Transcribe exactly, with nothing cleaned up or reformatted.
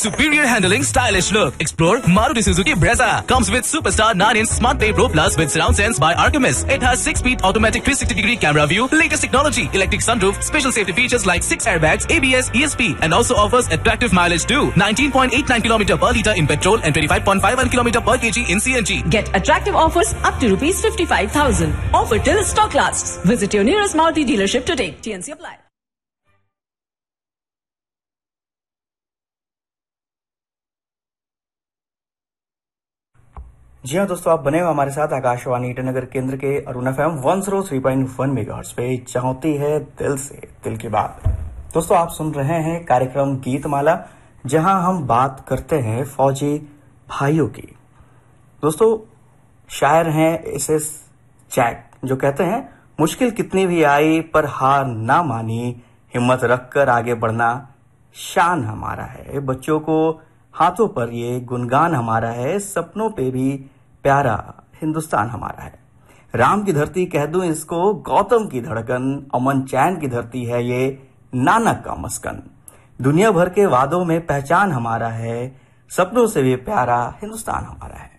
Superior handling, stylish look. Explore Maruti Suzuki Brezza. Comes with Superstar nine inch Smart Pay Pro Plus with Surround Sense by Artemis. It has six speed automatic three sixty degree camera view, latest technology, electric sunroof, special safety features like six airbags, A B S, E S P, and also offers attractive mileage too. nineteen point eight nine kilometers per litre in petrol and twenty-five point five one kilometers per kg in C N G. Get attractive offers up to rupees fifty-five thousand. Offer till stock lasts. Visit your nearest Maruti dealership today. T N C apply. जी हाँ दोस्तों, आप बने हुए हमारे साथ आकाशवाणी ईटानगर केंद्र के Arun FM one zero three point one megahertz पे चाहती है दिल से दिल की बात। दोस्तों, आप सुन रहे हैं कार्यक्रम गीतमाला, जहां हम बात करते हैं फौजी भाइयों की। दोस्तों, शायर हैं एस एस जैक, जो कहते हैं मुश्किल कितनी भी आई पर हार ना मानी, हिम्मत रखकर आगे बढ़ना शान हमारा है। बच्चों को हाथों पर ये गुणगान हमारा है, सपनों पे भी प्यारा हिंदुस्तान हमारा है। राम की धरती कह दूं इसको, गौतम की धड़कन, अमन चैन की धरती है ये, नानक का मस्कन। दुनिया भर के वादों में पहचान हमारा है, सपनों से भी प्यारा हिंदुस्तान हमारा है।